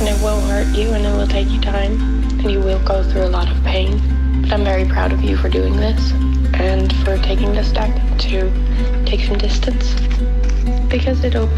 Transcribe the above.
And it will hurt you, and it will take you time, and you will go through a lot of pain. But I'm very proud of you for doing this, and for taking the step to take some distance, because it'll